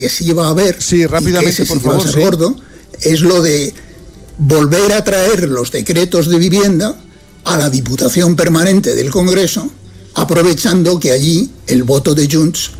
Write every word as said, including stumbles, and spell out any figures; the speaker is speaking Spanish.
que sí va a haber, sí, rápidamente, y que ese por sí va favor, a ser sí. gordo, es lo de volver a traer los decretos de vivienda a la Diputación Permanente del Congreso, aprovechando que allí el voto de Junts